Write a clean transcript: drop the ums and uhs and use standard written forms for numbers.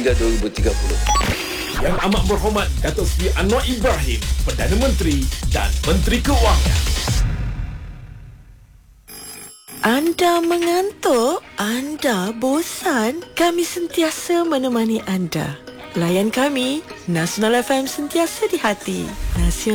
hingga 2030. Yang Amat Berhormat Datuk Seri Anwar Ibrahim, Perdana Menteri dan Menteri Keuangan. Anda mengantuk? Anda bosan? Kami sentiasa menemani anda. Layan kami, Nasional FM sentiasa di hati. Nasional